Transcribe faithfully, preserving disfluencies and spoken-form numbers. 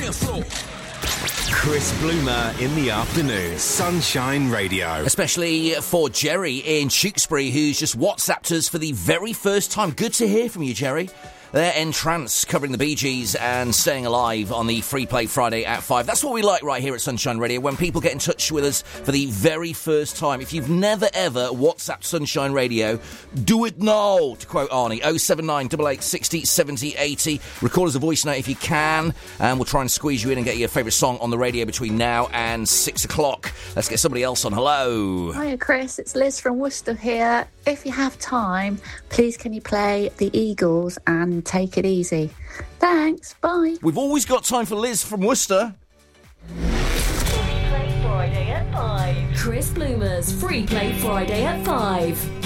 dance floor. Chris Bloomer in the afternoon, Sunshine Radio. Especially for Jerry in Tewkesbury, who's just WhatsApped us for the very first time. Good to hear from you, Jerry. They're Entrance, covering the Bee Gees and Staying Alive on the Free Play Friday at five. That's what we like right here at Sunshine Radio, when people get in touch with us for the very first time. If you've never, ever WhatsApped Sunshine Radio, do it now, to quote Arnie. oh seven nine, eight eight, six oh, seven oh, eight oh. Record us a voice note if you can, and we'll try and squeeze you in and get your favourite song on the radio between now and six o'clock. Let's get somebody else on. Hello. Hiya, Chris. It's Liz from Worcester here. If you have time, please can you play the Eagles and Take It Easy? Thanks, bye. We've always got time for Liz from Worcester. Free Play Friday at five. Chris Bloomer's Free Play Friday at five.